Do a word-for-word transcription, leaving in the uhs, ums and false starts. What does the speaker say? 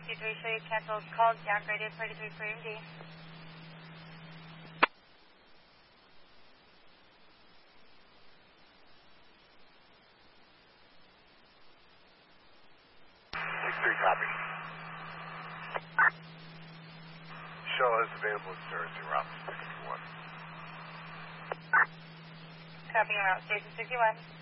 sixty-three, show you canceled, called, downgraded, thirty-three for M D. six three, copy. Show is available in service to Route sixty-one. Copy, route station sixty-one.